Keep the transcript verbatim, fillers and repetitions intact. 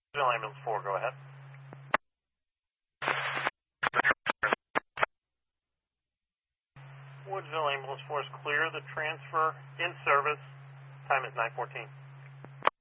Woodsville Ambulance four, go ahead. Woodsville Ambulance four is clear. The transfer in service. Time is nine fourteen.